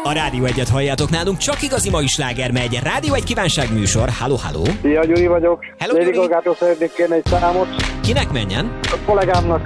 A Rádió Egyet halljátok nálunk, csak igazi mai sláger megy. Rádió Egy kívánság műsor. Halló, halló. Szia, Gyuri vagyok. Hello, Lady Gyuri. Gagától szeretnék kérni egy számot. Kinek menjen? A kollégámnak.